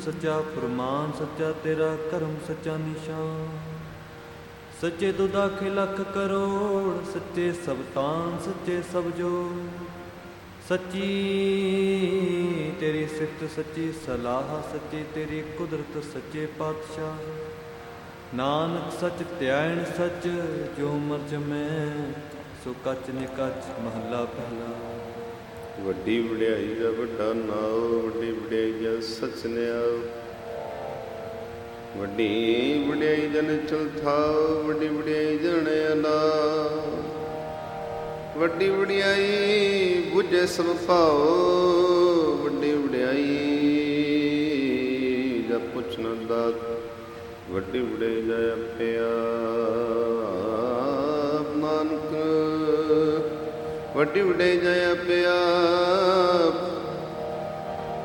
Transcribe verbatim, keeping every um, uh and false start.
ਸੱਚਾ ਫੁਰਮਾਨ ਸੱਚਾ ਤੇਰਾ ਕਰਮ ਸੱਚਾ ਨਿਸ਼ਾਨ। ਸੱਚੇ ਦੁੱਧ ਆਖੇ ਲੱਖ ਕਰੋੜ ਸੱਚੇ ਸਭ ਤਾਨ ਸੱਚੇ ਸਭ ਜੋੜ। ਸੱਚੀ ਤੇਰੀ ਸਿਫਤ ਸੱਚੀ ਸਲਾਹ ਸੱਚੀ ਤੇਰੀ ਕੁਦਰਤ ਸੱਚੇ ਪਾਤਸ਼ਾਹ। ਨਾਨਕ ਸੱਚ ਧਿਆਇਣ ਸੱਚ ਜੋ ਮਰਜ ਮੈਂ ਸੋ ਕੱਚ ਨਿਕੱਚ ਮਹੱਲਾ ਪਹਿਲਾ। ਵੱਡੀ ਵਡਿਆਈ ਦਾ ਵੱਡਾ ਨਾਉ ਵੱਡੀ ਵਡਿਆਈ ਦਾ ਸੱਚ ਨਿਆਉ। ਵੱਡੀ ਵਡਿਆਈ ਜਨ ਚਲਥਾਉ ਵੱਡੀ ਵਡਿਆਈ ਜਨ ਅਨਾ। ਵੱਡੀ ਵਡਿਆਈ ਬੁਝੇ ਸਭ ਭਾਉ ਵੱਡੀ ਵਡਿਆਈ ਦਾ ਪੁੱਛ ਨਾ ਦਾਤ। ਵੱਡੀ ਵਡਿਆਈ ਦਾ ਆਪਿਆ ਨਾਨਕ ਵੱਡੀ ਵਡਿਆਈ ਦਾ ਆਪਿਆ